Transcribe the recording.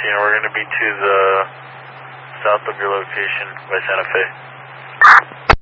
we're going to be to the south of your location by Santa Fe.